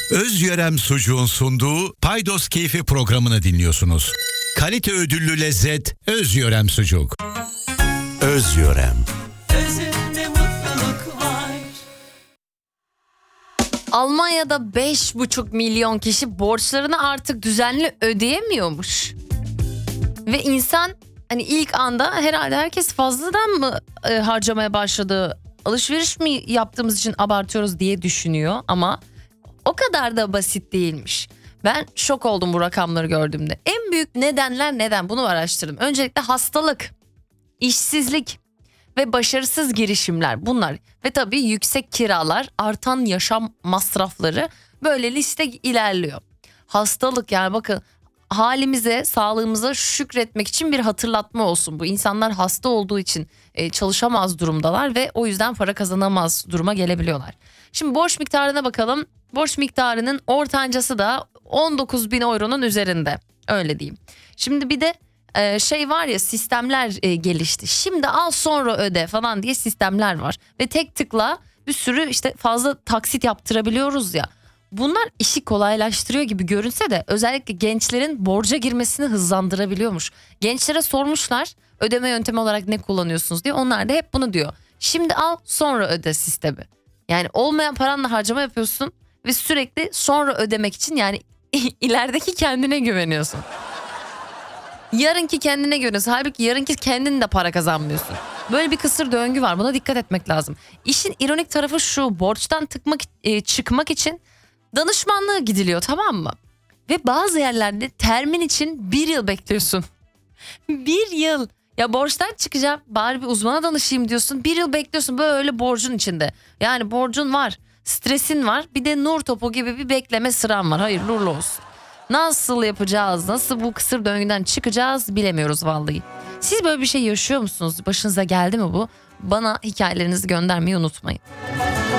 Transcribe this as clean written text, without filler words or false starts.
Özyörem Sucuğun sunduğu Paydos Keyfi programını dinliyorsunuz. Kalite ödüllü lezzet Özyörem Sucuk. Özyörem. Özünde mutluluk var. Almanya'da 5,5 milyon kişi borçlarını artık düzenli ödeyemiyormuş. Ve insan hani ilk anda herhalde herkes fazladan mı harcamaya başladı, alışveriş mi yaptığımız için abartıyoruz diye düşünüyor ama o kadar da basit değilmiş. Ben şok oldum bu rakamları gördüğümde. En büyük nedenler neden? Bunu araştırdım. Öncelikle hastalık, işsizlik ve başarısız girişimler bunlar. Ve tabii yüksek kiralar, artan yaşam masrafları, böyle liste ilerliyor. Hastalık, yani bakın, halimize, sağlığımıza şükretmek için bir hatırlatma olsun. Bu insanlar hasta olduğu için çalışamaz durumdalar ve o yüzden para kazanamaz duruma gelebiliyorlar. Şimdi borç miktarına bakalım. Borç miktarının ortancası da 19 bin euronun üzerinde, öyle diyeyim. Şimdi bir de şey var ya, sistemler gelişti. Şimdi al sonra öde falan diye sistemler var. Ve tek tıkla bir sürü işte fazla taksit yaptırabiliyoruz ya. Bunlar işi kolaylaştırıyor gibi görünse de özellikle gençlerin borca girmesini hızlandırabiliyormuş. Gençlere sormuşlar ödeme yöntemi olarak ne kullanıyorsunuz diye. Onlar da hep bunu diyor. Şimdi al sonra öde sistemi. Yani olmayan paranla harcama yapıyorsun ve sürekli sonra ödemek için, yani ilerideki kendine güveniyorsun. Yarınki kendine güveniyorsun. Halbuki yarınki kendin de para kazanmıyorsun. Böyle bir kısır döngü var. Buna dikkat etmek lazım. İşin ironik tarafı şu: borçtan çıkmak için danışmanlığa gidiliyor, tamam mı? Ve bazı yerlerde termin için 1 yıl bekliyorsun. 1 yıl. Ya borçtan çıkacağım, bari bir uzmana danışayım diyorsun. 1 yıl bekliyorsun böyle borcun içinde. Yani borcun var, stresin var, bir de nur topu gibi bir bekleme sıran var. Hayırlı uğurlu olsun. Nasıl yapacağız, nasıl bu kısır döngüden çıkacağız bilemiyoruz vallahi. Siz böyle bir şey yaşıyor musunuz? Başınıza geldi mi bu? Bana hikayelerinizi göndermeyi unutmayın.